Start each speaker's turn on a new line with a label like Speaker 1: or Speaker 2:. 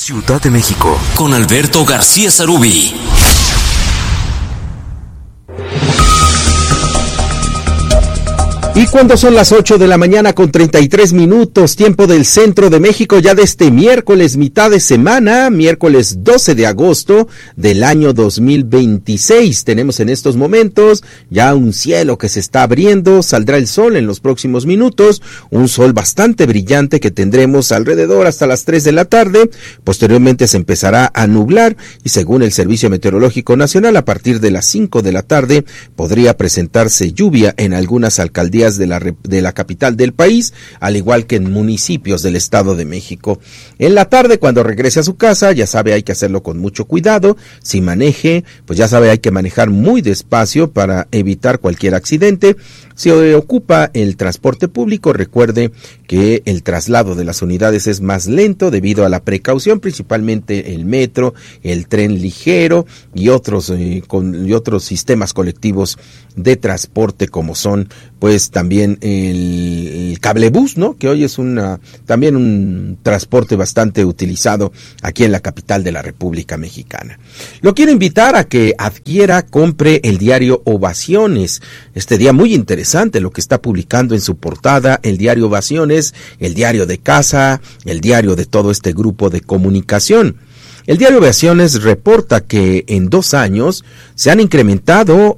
Speaker 1: Ciudad de México, con Alberto García Sarubí.
Speaker 2: Y cuando son las 8 de la mañana con 33 minutos, tiempo del centro de México, ya de este miércoles, mitad de semana, miércoles 12 de agosto del año 2026. Tenemos en estos momentos ya un cielo que se está abriendo, saldrá el sol en los próximos minutos, un sol bastante brillante que tendremos alrededor hasta las 3 de la tarde. Posteriormente se empezará a nublar y según el Servicio Meteorológico Nacional, a partir de las 5 de la tarde podría presentarse lluvia en algunas alcaldías de la capital del país, al igual que en municipios del Estado de México. En la tarde, cuando regrese a su casa, ya sabe, hay que hacerlo con mucho cuidado. Si maneje, pues ya sabe, hay que manejar muy despacio para evitar cualquier accidente. Si ocupa el transporte público, recuerde que el traslado de las unidades es más lento debido a la precaución, principalmente el metro, el tren ligero y otros sistemas colectivos de transporte, como son pues también el cablebús, ¿no? Que hoy es también un transporte bastante utilizado aquí en la capital de la República Mexicana. Lo quiero invitar a que compre el diario Ovaciones. Este día muy interesante lo que está publicando en su portada el diario Ovaciones, el diario de casa, el diario de todo este grupo de comunicación. El diario Ovaciones reporta que en 2 años se han incrementado